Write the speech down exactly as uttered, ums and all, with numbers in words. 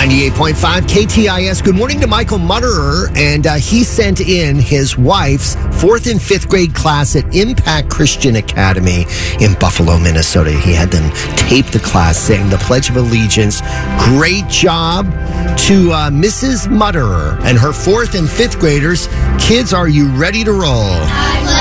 ninety-eight point five K T I S. Good morning to Michael Mutterer. And uh, he sent in his wife's fourth and fifth grade class at Impact Christian Academy in Buffalo, Minnesota. He had them tape the class saying the Pledge of Allegiance. Great job to uh, Missus Mutterer and her fourth and fifth graders. Kids, are you ready to roll?